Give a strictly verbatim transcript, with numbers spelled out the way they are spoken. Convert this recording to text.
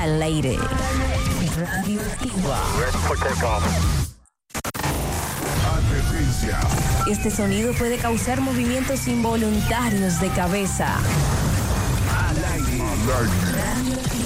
al aire. Radioactiva. Advertencia. Este sonido puede causar movimientos involuntarios de cabeza. Al aire. Al aire.